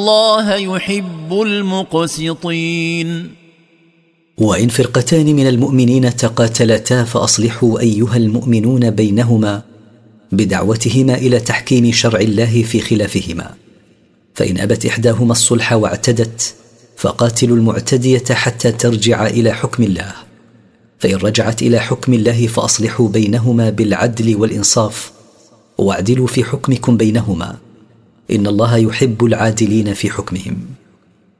الله يحب المقسطين. وإن فرقتان من المؤمنين تقاتلتا فأصلحوا أيها المؤمنون بينهما بدعوتهما إلى تحكيم شرع الله في خلافهما، فإن أبت إحداهما الصلح واعتدت فقاتلوا المعتدية حتى ترجع إلى حكم الله، فإن رجعت إلى حكم الله فأصلحوا بينهما بالعدل والإنصاف واعدلوا في حكمكم بينهما، إن الله يحب العادلين في حكمهم.